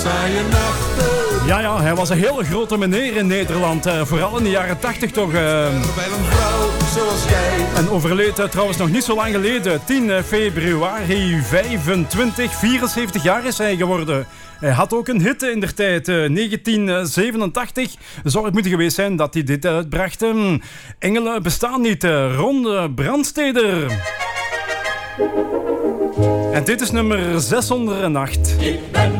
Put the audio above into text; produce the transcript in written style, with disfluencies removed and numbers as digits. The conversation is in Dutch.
saaie nachten. Ja, hij was een hele grote meneer in Nederland. Vooral in de jaren 80 toch. Bij een vrouw zoals jij. En overleed trouwens nog niet zo lang geleden. 10 februari 25. 74 jaar is hij geworden. Hij had ook een hit in der tijd. 1987 zou het moeten geweest zijn dat hij dit uitbracht. Engelen bestaan niet. Ron Brandsteder. En dit is nummer 608.